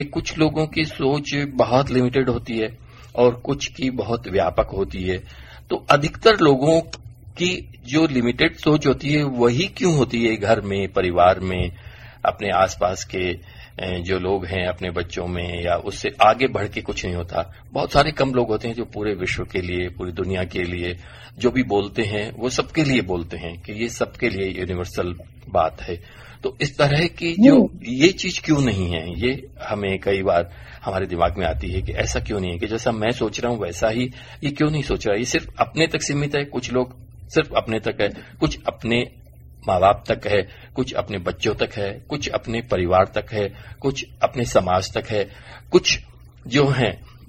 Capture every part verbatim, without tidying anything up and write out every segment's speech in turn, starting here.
कुछ लोगों की सोच बहुत लिमिटेड होती है और कुछ की बहुत व्यापक होती है। तो अधिकतर लोगों की जो लिमिटेड सोच होती है वही क्यों होती है घर में, परिवार में, अपने आसपास के जो लोग हैं, अपने बच्चों में, या उससे आगे बढ़ के कुछ नहीं होता। बहुत सारे कम लोग होते हैं जो पूरे विश्व के लिए, पूरी दुनिया के लिए जो भी बोलते हैं वो सबके लिए बोलते हैं कि ये सबके लिए यूनिवर्सल बात है। तो इस तरह की जो ये चीज क्यों नहीं है, ये हमें कई बार हमारे दिमाग में आती है कि ऐसा क्यों नहीं है कि जैसा मैं सोच रहा हूं वैसा ही ये क्यों नहीं सोच रहा। ये सिर्फ अपने तक सीमित है, कुछ लोग सिर्फ अपने तक है, कुछ अपने माँ बाप तक है, कुछ अपने बच्चों तक है, कुछ अपने परिवार तक है, कुछ अपने समाज तक है, कुछ जो है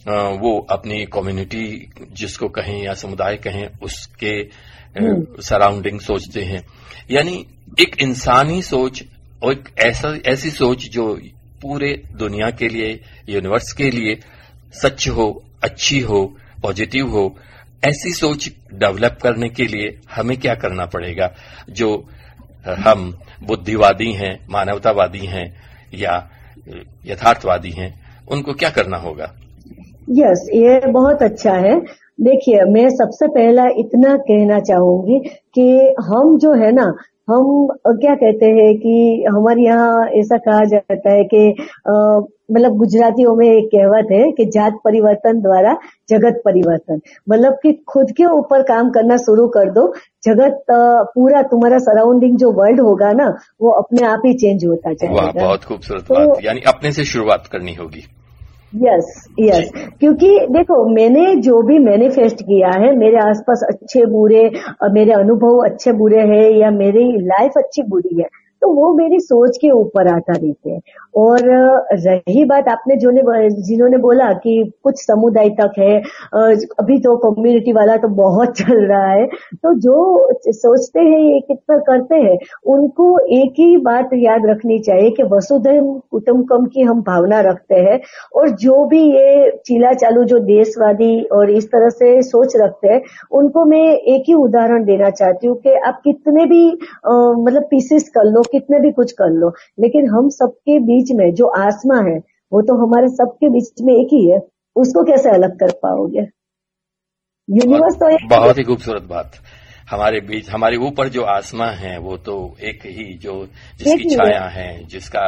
वो अपनी कम्युनिटी जिसको कहें या समुदाय कहें उसके सराउंडिंग सोचते हैं। यानी एक इंसानी सोच और एक ऐसा ऐसी सोच जो पूरे दुनिया के लिए, यूनिवर्स के लिए सच हो, अच्छी हो, पॉजिटिव हो, ऐसी सोच डेवलप करने के लिए हमें क्या करना पड़ेगा? जो हम बुद्धिवादी हैं, मानवतावादी हैं या यथार्थवादी हैं, उनको क्या करना होगा? यस yes, ये बहुत अच्छा है। देखिए, मैं सबसे पहला इतना कहना चाहूंगी कि हम जो है ना, हम क्या कहते हैं कि हमारे यहाँ ऐसा कहा जाता है कि मतलब गुजरातियों में एक कहावत है कि जात परिवर्तन द्वारा जगत परिवर्तन। मतलब कि खुद के ऊपर काम करना शुरू कर दो, जगत पूरा तुम्हारा सराउंडिंग जो वर्ल्ड होगा ना वो अपने आप ही चेंज होता जाएगा। वाह, बहुत खूबसूरत तो, बात। यानी अपने से शुरुआत करनी होगी। यस यस क्योंकि देखो, मैंने जो भी मैनिफेस्ट किया है, मेरे आसपास अच्छे बुरे, मेरे अनुभव अच्छे बुरे हैं या मेरी लाइफ अच्छी बुरी है, तो वो मेरी सोच के ऊपर आधारित है। और रही बात आपने जो ने जिन्होंने बोला कि कुछ समुदाय तक है, अभी तो कम्युनिटी वाला तो बहुत चल रहा है, तो जो सोचते हैं ये कितना करते हैं, उनको एक ही बात याद रखनी चाहिए कि वसुधैव कुटुंबकम की हम भावना रखते हैं। और जो भी ये चीला चालू जो देशवादी और इस तरह से सोच रखते हैं, उनको मैं एक ही उदाहरण देना चाहती हूँ कि आप कितने भी आ, मतलब पीसेस कर लो, कितने भी कुछ कर लो, लेकिन हम सबके बीच में जो आत्मा है वो तो हमारे सबके बीच में एक ही है, उसको कैसे अलग कर पाओगे? यूनिवर्स तो एक बहुत ही खूबसूरत बात। हमारे बीच, हमारे ऊपर जो आत्मा है वो तो एक ही, जो जिसकी छाया है, जिसका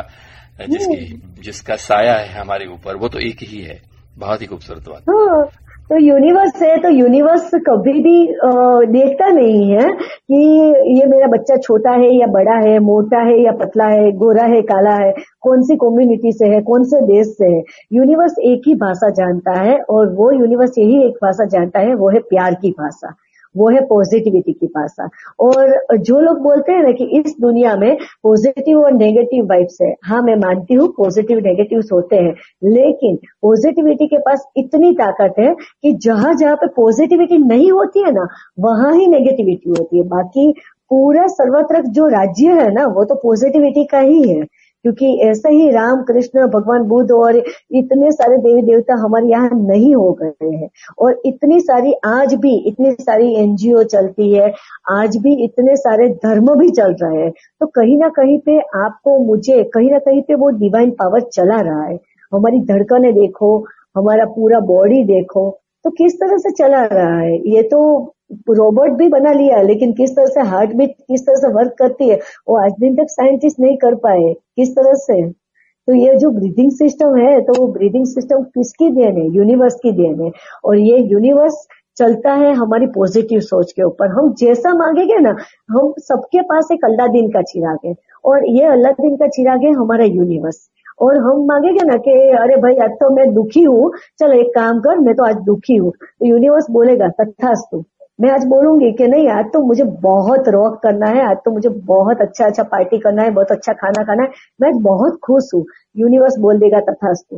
जिसकी जिसका साया है हमारे ऊपर, वो तो एक ही है। बहुत ही खूबसूरत बात। हाँ, तो यूनिवर्स है, तो यूनिवर्स कभी भी आ, देखता नहीं है कि ये मेरा बच्चा छोटा है या बड़ा है, मोटा है या पतला है, गोरा है, काला है, कौन सी कम्युनिटी से है, कौन से देश से है। यूनिवर्स एक ही भाषा जानता है और वो यूनिवर्स यही एक भाषा जानता है, वो है प्यार की भाषा, वो है पॉजिटिविटी की भाषा। और जो लोग बोलते हैं ना कि इस दुनिया में पॉजिटिव और नेगेटिव वाइब्स है, हाँ मैं मानती हूँ पॉजिटिव नेगेटिव्स होते हैं, लेकिन पॉजिटिविटी के पास इतनी ताकत है कि जहां जहां पे पॉजिटिविटी नहीं होती है ना, वहां ही नेगेटिविटी होती है। बाकी पूरा सर्वत्र जो राज्य है ना, वो तो पॉजिटिविटी का ही है, क्योंकि ऐसे ही राम कृष्ण, भगवान बुद्ध और इतने सारे देवी देवता हमारे यहाँ नहीं हो गए हैं। और इतनी सारी आज भी इतनी सारी एनजीओ चलती है, आज भी इतने सारे धर्म भी चल रहे हैं, तो कहीं ना कहीं पे आपको, मुझे कहीं ना कहीं पे वो डिवाइन पावर चला रहा है। हमारी धड़कने देखो, हमारा पूरा बॉडी देखो, तो किस तरह से चला रहा है। ये तो रोबोट भी बना लिया, लेकिन किस तरह से हार्ट बीट किस तरह से वर्क करती है वो आज दिन तक साइंटिस्ट नहीं कर पाए, किस तरह से। तो ये जो ब्रीदिंग सिस्टम है, तो वो ब्रीदिंग सिस्टम किसकी देन है? यूनिवर्स की देन है। और ये यूनिवर्स चलता है हमारी पॉजिटिव सोच के ऊपर। हम जैसा मांगेंगे ना, हम सबके पास एक अल्लादीन का चिराग है, और ये अल्लादीन का चिराग है हमारा यूनिवर्स। और हम मांगेंगे ना कि अरे भाई आज तो मैं दुखी हूँ, चलो एक काम कर, मैं तो आज दुखी हूँ, तो यूनिवर्स बोलेगा तथास्तु। मैं आज बोलूंगी कि नहीं, आज तो मुझे बहुत रॉक करना है, आज तो मुझे बहुत अच्छा अच्छा पार्टी करना है, बहुत अच्छा खाना खाना है, मैं आज बहुत खुश हूँ। यूनिवर्स बोल देगा तथास्तु।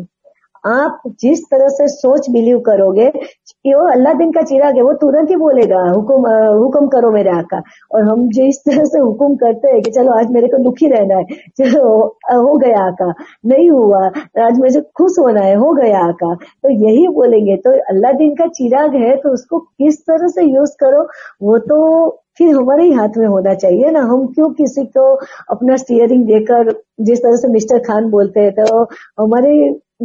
आप जिस तरह से सोच बिलीव करोगे, वो अल्लाह दिन का चिराग है, वो तुरंत ही बोलेगा हुकुम हुकुम करो मेरे आका। और हम जिस तरह से हुकुम करते हैं कि चलो आज मेरे को दुखी रहना है, चलो हो गया आका, नहीं हुआ आज मुझे खुश होना है, हो गया आका, तो यही बोलेंगे। तो अल्लाह दिन का चिराग है, तो उसको किस तरह से यूज करो वो तो फिर हमारे ही हाथ में होना चाहिए ना। हम क्यों किसी को अपना स्टीयरिंग देकर, जिस तरह से मिस्टर खान बोलते हैं, तो हमारे